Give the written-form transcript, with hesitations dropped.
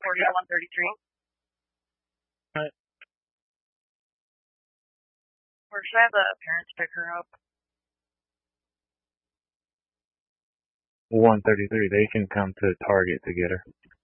133. Right. Or should I have the parents pick her up? 133, they can come to Target to get her.